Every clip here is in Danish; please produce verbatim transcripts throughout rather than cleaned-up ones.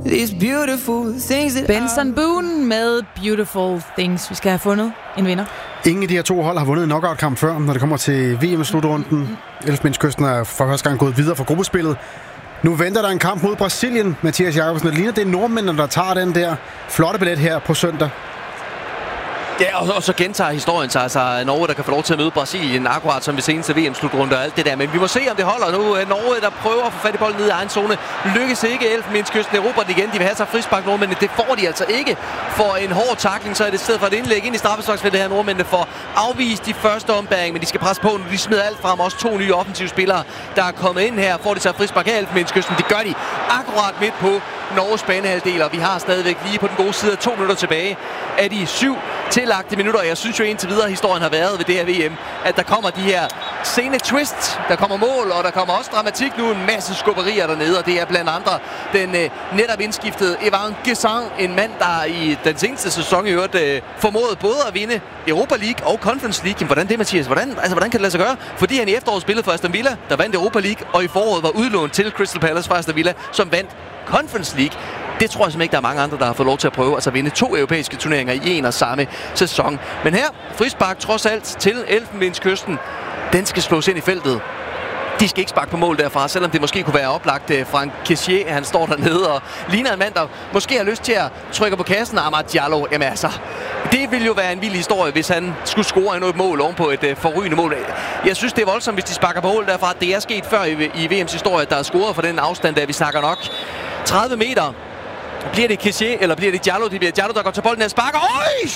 these beautiful things that Benson Boone med Beautiful Things. Vi skal have fundet en vinder. Ingen af de her to hold har vundet en knockout-kamp før, når det kommer til V M-slutrunden. Elfenbenskysten er for første gang gået videre fra gruppespillet. Nu venter der en kamp mod Brasilien, Mathias Jacobsen. Det ligner, det er nordmændene, der tager den der flotte billet her på søndag. Ja, og, og så gentager historien sig. Altså Norge, der kan få lov til at møde Brasilien, akkurat som ved seneste V M-slutrunde og alt det der. Men vi må se, om det holder nu. Norge, der prøver at få fat i bolden ned i egen zone. Lykkes ikke. Elfenbenskysten erobrer den igen. De vil have sig frispark, nordmændene. Det får de altså ikke. For en hård tackling, så er det i stedet for et indlæg ind i straffesparksfeltet her. Nordmændene får afvist de første ombæring, men de skal presse på nu. De smider alt frem. Også to nye offensive spillere, der er kommet ind her. Får de sig frispark her, Elfenbenskysten. Det gør de akkurat midt på Norges banehalvdel, og vi har stadigvæk lige på den gode side af to minutter tilbage af de syv tillagte minutter. Jeg synes jo indtil videre, historien har været ved det her V M, at der kommer de her sene twists, der kommer mål, og der kommer også dramatik nu, en masse skubberier dernede, og det er blandt andre den øh, netop indskiftede Evan Gessan, en mand, der i den seneste sæson i øvrigt øh, formåede både at vinde Europa League og Conference League. Jamen, hvordan det, Mathias? Hvordan, altså, hvordan kan det lade sig gøre? Fordi han i efteråret spillede for Aston Villa, der vandt Europa League, og i foråret var udlånt til Crystal Palace fra Aston Villa, som vandt Conference League. Det tror jeg simpelthen ikke, der er mange andre, der har fået lov til at prøve altså at vinde to europæiske turneringer i en og samme sæson. Men her, frispark trods alt til Elfenbenskysten. Den skal slås ind i feltet. De skal ikke sparke på mål derfra, selvom det måske kunne være oplagt. Franck Kessié, han står dernede og ligner en mand, der måske har lyst til at trykke på kassen. Amad Diallo, jamen altså, det ville jo være en vild historie, hvis han skulle score endnu et mål ovenpå et uh, forrygende mål. Jeg synes, det er voldsomt, hvis de sparker på mål derfra. Det er sket før i, i V M's historie, der er scoret for den afstand, der vi snakker nok tredive meter. Bliver det Kessié, eller bliver det Diallo? Det bliver Diallo, der går til bolden og sparker. Øj!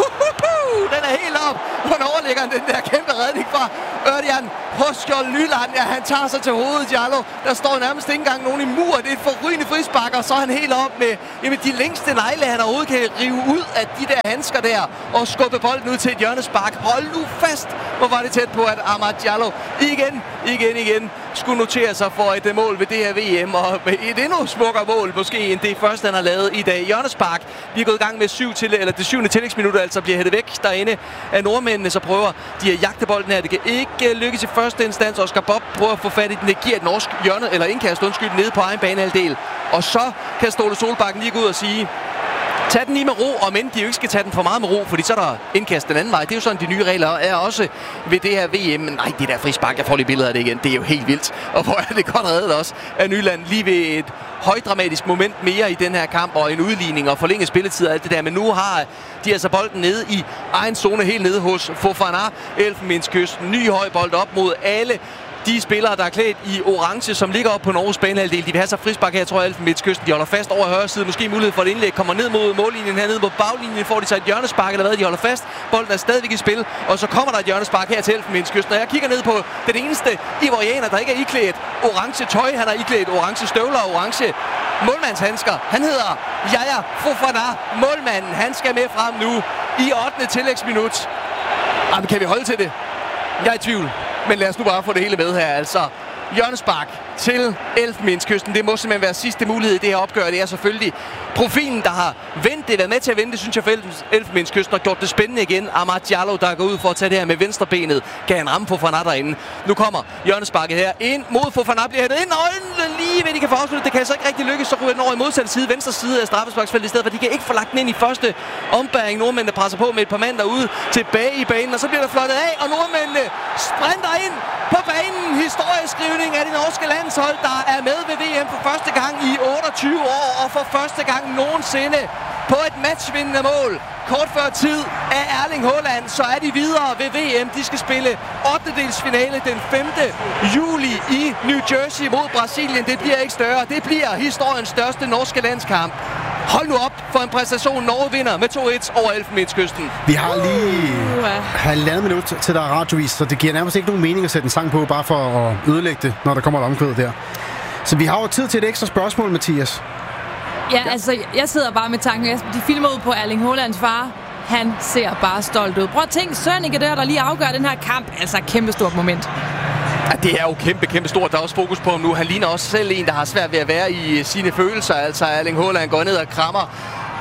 Den er helt op. Hvornår ligger den der kæmpe redning fra Ørjan Hoskjold Nyland? Ja, han tager sig til hovedet, Diallo. Der står nærmest ikke engang nogen i mur. Det er et forrygende frispark, og så er han helt op med jamen, de længste negle, han overhovedet kan rive ud af de der handsker der, og skubbe bolden ud til et hjørnespark. Hold nu fast, hvor var det tæt på, at Amad Diallo igen, igen, igen skulle notere sig for et mål ved det her V M, og et endnu smukkere mål måske end det første, han har lavet i dag. Hjørnespark. Vi er gået i gang med syv til, eller det syvende tillægsminutter, altså bliver hættet væk derinde af nordmændene, så prøver de at jagte bolden her. Det kan ikke lykkes i første instans. Oscar Bob prøver at få fat i den. Det giver et norsk hjørne, eller indkast, undskyld, nede på egen banehalvdel. Og så kan Ståle Solbakken lige gå ud og sige, tag den lige med ro, og men de jo ikke skal tage den for meget med ro, fordi så er der indkast den anden vej. Det er jo sådan, de nye regler er også ved det her V M. Men nej, det der frispark, jeg får lige billeder af det igen. Det er jo helt vildt. Og hvor er det godt reddet også af Nyland lige ved et højdramatisk moment mere i den her kamp, og en udligning og forlænget spilletid og alt det der. Men nu har de altså bolden nede i egen zone, helt nede hos Fofana. Elfenbenskysten, ny høj bold op mod alle de spillere, der er klædt i orange, som ligger op på Norges banehalvdel. De vil have sig frispark her, tror jeg, Elfenbenskysten. De holder fast over højre side. Måske mulighed for et indlæg. Kommer ned mod mållinjen, hernede mod baglinjen. Får de sig et hjørnespark eller hvad? De holder fast. Bolden er stadigvæk i spil. Og så kommer der et hjørnespark her til Elfenbenskysten. Og jeg kigger ned på den eneste ivorianer, der ikke er iklædt orange tøj. Han har iklædt orange støvler og orange målmandshandsker. Han hedder Yaya Fofana. Målmanden, han skal med frem nu i ottende tillægsminut. Jamen, kan vi holde til det? Jeg er i tvivl. Men lad os nu bare få det hele med her, altså. Hjørnespark til Elfenbenskysten. Det må simpelthen være sidste mulighed i det her opgør. Det er selvfølgelig profilen, der har vendt det, været med til at vente, synes jeg, for Elfenbenskysten har gjort det spændende igen. Amad Diallo, der går ud for at tage det her med venstrebenet. Kan han ramme Fofana derinde? Nu kommer hjørnesparket her ind mod Fofana, bliver hættet ind, og lige ved, de kan få afsluttet. Det kan altså ikke rigtig lykkes, så ryger den over i modsatte side, venstre side af straffesparksfeltet i stedet for. De kan ikke få lagt den ind i første ombæring. Nordmændene presser på med et par mand derude tilbage i banen, og så bliver der flottet af, og nordmændene sprinter ind på banen. Historieskrivning af det norske landshold, der er med ved V M for første gang i otteogtyve år, og for første gang nogensinde på et matchvindende mål. Kort før tid af Erling Haaland, så er de videre ved V M. De skal spille ottendedelsfinale den femte juli i New Jersey mod Brasilien. Det bliver ikke større. Det bliver historiens største norske landskamp. Hold nu op for en præstation. Norge vinder med to et over Elfenbenskysten. Vi har lige halvandet minut til der er radiovis, så det giver nærmest ikke nogen mening at sætte en sang på, bare for at ødelægge det, når der kommer et omkvæd der. Så vi har jo tid til et ekstra spørgsmål, Mathias. Ja, ja, altså, jeg sidder bare med tanken. De filmer ud på Erling Haalands far. Han ser bare stolt ud. Prøv at tænke, Sønneke der, der lige afgør den her kamp. Altså, et kæmpestort moment. Ja, det er jo kæmpe, kæmpe stort. Der er også fokus på ham nu. Han ligner også selv en, der har svært ved at være i sine følelser. Altså, Erling Haaland går ned og krammer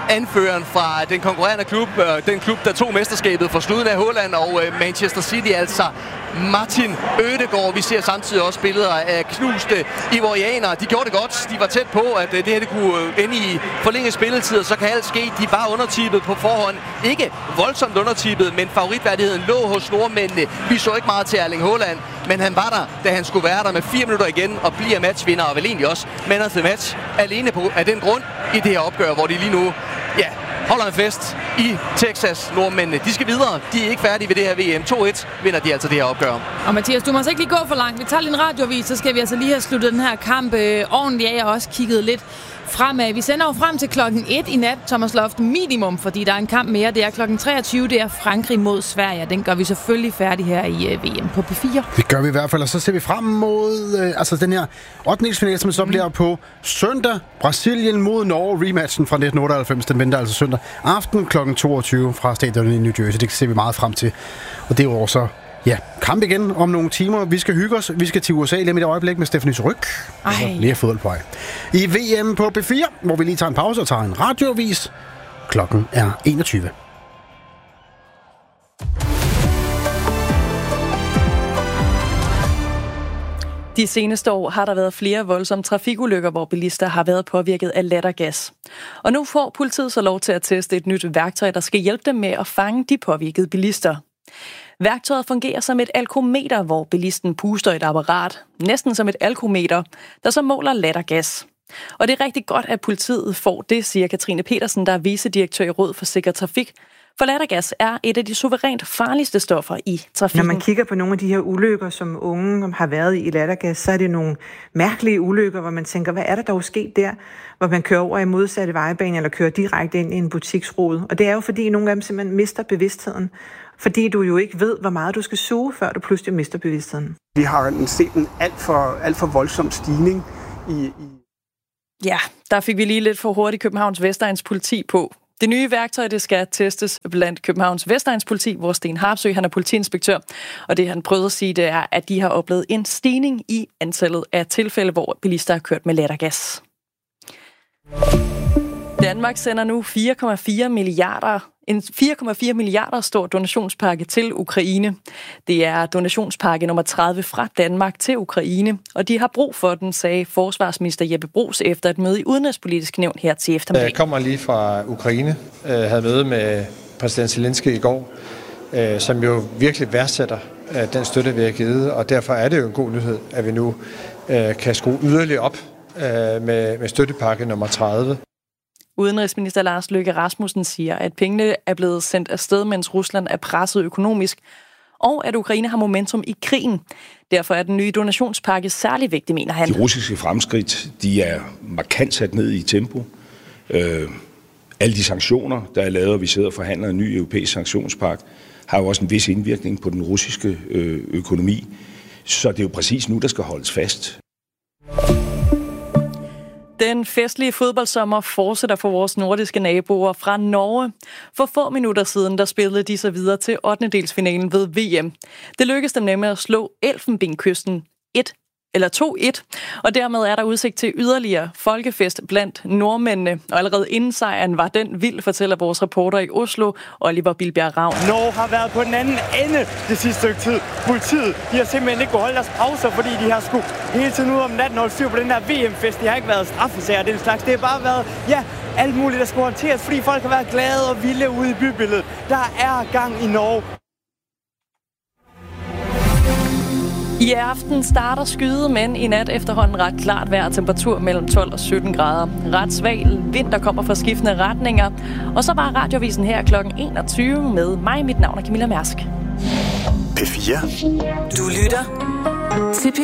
anføreren fra den konkurrerende klub, øh, den klub, der tog mesterskabet for sluden af Haaland og øh, Manchester City, altså Martin Ødegaard. Vi ser samtidig også billeder af knuste ivorianere. De gjorde det godt. De var tæt på, at øh, det her det kunne øh, ende i forlænget spilletid, og så kan alt ske. De var undertippet på forhånd. Ikke voldsomt undertippet, men favoritværdigheden lå hos nordmændene. Vi så ikke meget til Erling Haaland, men han var der, da han skulle være der med fire minutter igen og bliver matchvinder, og vel egentlig også man of the match alene på af den grund i det her opgør, hvor de lige nu ja, holder en fest i Texas, nordmændene. De skal videre. De er ikke færdige ved det her V M. to et vinder de altså det her opgør. Og Mathias, du må altså ikke lige gå for langt. Vi tager lige en radioavis, så skal vi altså lige have sluttet den her kamp øh, ordentligt af. Jeg har også kigget lidt fremad. Vi sender jo frem til klokken et i nat, Thomas Loft, minimum, fordi der er en kamp mere. Det er klokken treogtyve, det er Frankrig mod Sverige. Den gør vi selvfølgelig færdig her i uh, V M på P fire. Det gør vi i hvert fald, og så ser vi frem mod øh, altså den her ottendedelsfinale, som så mm. bliver på søndag. Brasilien mod Norge, rematchen fra nitten otteoghalvfems. Den venter altså søndag aften klokken toogtyve fra stadionet i New Jersey. Det ser vi meget frem til. Og det er jo også ja, kamp igen om nogle timer. Vi skal hygge os. Vi skal til U S A lige med et øjeblik med Stephanie Ryg. Lige fodbold på vej. I V M på P fire, hvor vi lige tager en pause og tager en radioavis. Klokken er enogtyve. De seneste år har der været flere voldsomme trafikulykker, hvor bilister har været påvirket af lattergas. Og nu får politiet så lov til at teste et nyt værktøj, der skal hjælpe dem med at fange de påvirkede bilister. Værktøjet fungerer som et alkometer, hvor bilisten puster et apparat, næsten som et alkometer, der så måler lattergas. Og det er rigtig godt, at politiet får det, siger Katrine Petersen, der er vicedirektør i Råd for Sikker Trafik. For lattergas er et af de suverænt farligste stoffer i trafikken. Når man kigger på nogle af de her ulykker, som unge har været i lattergas, så er det nogle mærkelige ulykker, hvor man tænker, hvad er der dog sket der? Hvor man kører over i modsatte vejbane eller kører direkte ind i en butiksrude. Og det er jo fordi, nogle af dem simpelthen mister bevidstheden. Fordi du jo ikke ved, hvor meget du skal suge, før du pludselig mister bevidstheden. Vi har set en alt for, alt for voldsom stigning i, i... Ja, der fik vi lige lidt for hurtigt Københavns Vestegns politi på. Det nye værktøj, det skal testes blandt Københavns Vestegns politi, hvor Sten Harpsø, han er politiinspektør. Og det han prøvede at sige, det er, at de har oplevet en stigning i antallet af tilfælde, hvor bilister har kørt med lattergas. Danmark sender nu fire komma fire milliarder, en fire komma fire milliarder stor donationspakke til Ukraine. Det er donationspakke nummer tredive fra Danmark til Ukraine, og de har brug for den, sagde forsvarsminister Jeppe Bruus efter et møde i Udenrigspolitisk Nævn her til eftermiddag. Jeg kommer lige fra Ukraine, jeg havde møde med præsident Zelensky i går, som jo virkelig værdsætter den støtte, vi har givet, og derfor er det jo en god nyhed, at vi nu kan skrue yderligere op med, med støttepakke nummer tredive. Udenrigsminister Lars Løkke Rasmussen siger, at pengene er blevet sendt afsted, mens Rusland er presset økonomisk, og at Ukraine har momentum i krigen. Derfor er den nye donationspakke særlig vigtig, mener han. De russiske fremskridt, de er markant sat ned i tempo. Øh, alle de sanktioner, der er lavet, og vi sidder og forhandler en ny europæisk sanktionspakke, har jo også en vis indvirkning på den russiske øh, økonomi. Så det er jo præcis nu, der skal holdes fast. Den festlige fodboldsommer fortsætter for vores nordiske naboer fra Norge. For få minutter siden, der spillede de sig videre til ottendedelsfinalen ved V M. Det lykkedes dem nemlig at slå Elfenbenkysten et eller to et, og dermed er der udsigt til yderligere folkefest blandt nordmændene. Og allerede inden sejren var den vild, fortæller vores reporter i Oslo, Oliver Bilbjerg Ravn. Norge har været på den anden ende det sidste stykke tid. Politiet, de har simpelthen ikke kunnet holde deres pauser, fordi de har sgu hele tiden ud om natten holdt styr på den her V M-fest. Det har ikke været straffesager den slags. Det har bare været, ja, alt muligt, der skulle håndteres, fordi folk har været glade og vilde ude i bybilledet. Der er gang i Norge. I aften starter skyde, men i nat efterhånden ret klart vejr, temperatur mellem tolv og sytten grader. Ret svag vind, der kommer fra skiftende retninger. Og så var radiovisen her klokken enogtyve med mig. Mit navn er Camilla Mærsk. P fire. Du lytter til P